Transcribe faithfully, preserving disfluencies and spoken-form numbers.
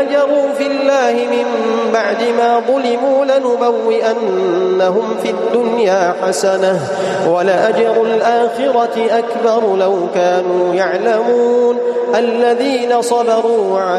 هاجروا في الله من بعد ما ظلموا لنبوئنهم في الدنيا حسنة ولأجر الآخرة أكبر لو كانوا يعلمون الذين صبروا